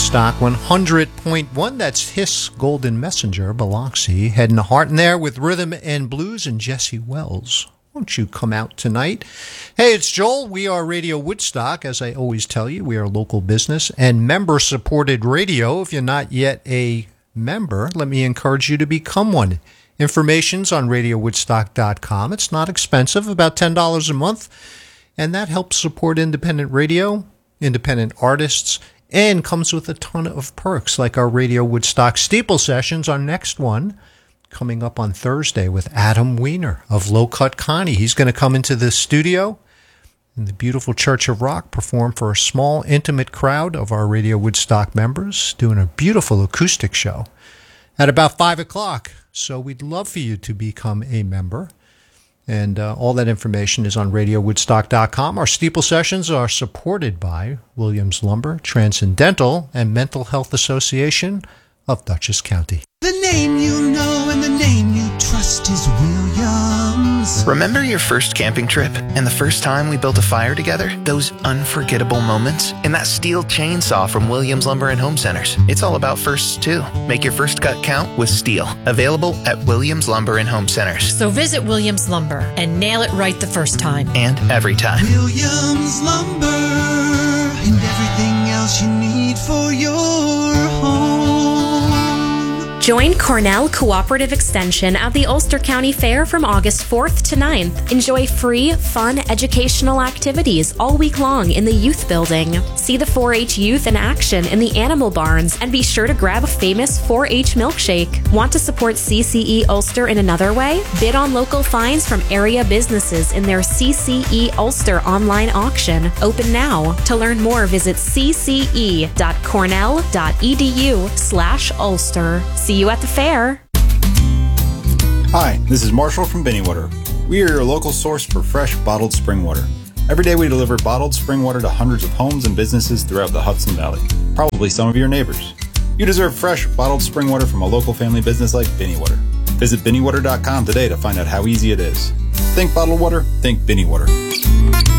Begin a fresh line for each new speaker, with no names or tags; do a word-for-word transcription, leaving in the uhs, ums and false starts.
Woodstock one hundred point one. That's Hiss Golden Messenger, Biloxi, heading to Heart in there with Rhythm and Blues and Jesse Wells. Won't you come out tonight? Hey, it's Joel. We are Radio Woodstock. As I always tell you, we are local business and member-supported radio. If you're not yet a member, let me encourage you to become one. Information's on radio woodstock dot com. It's not expensive, about ten dollars a month, and that helps support independent radio, independent artists, and comes with a ton of perks like our Radio Woodstock Steeple Sessions, our next one, coming up on Thursday with Adam Weiner of Low Cut Connie. He's going to come into the studio in the beautiful Church of Rock, perform for a small, intimate crowd of our Radio Woodstock members, doing a beautiful acoustic show at about five o'clock. So we'd love for you to become a member. And uh, all that information is on radio woodstock dot com. Our steeple sessions are supported by Williams Lumber, Transcendental, and Mental Health Association of Dutchess County.
The name you know and the name you trust is Williams.
Remember your first camping trip and the first time we built a fire together? Those unforgettable moments? And that steel chainsaw from Williams Lumber and Home Centers. It's all about firsts, too. Make your first cut count with steel. Available at Williams Lumber and Home Centers.
So visit Williams Lumber and nail it right the first time.
And every time.
Williams Lumber and everything else you need for your home.
Join Cornell Cooperative Extension at the Ulster County Fair from August fourth to ninth. Enjoy free, fun, educational activities all week long in the Youth Building. See the four H youth in action in the Animal Barns and be sure to grab a famous four H milkshake. Want to support C C E Ulster in another way? Bid on local finds from area businesses in their C C E Ulster online auction. Open now. To learn more, visit c c e dot cornell dot e d u slash ulster. See you at the fair.
Hi, this is Marshall from Binnywater. We are your local source for fresh bottled spring water. Every day we deliver bottled spring water to hundreds of homes and businesses throughout the Hudson Valley, probably some of your neighbors. You deserve fresh bottled spring water from a local family business like Binnywater. Visit binnywater dot com today to find out how easy it is. Think bottled water, think Binnywater.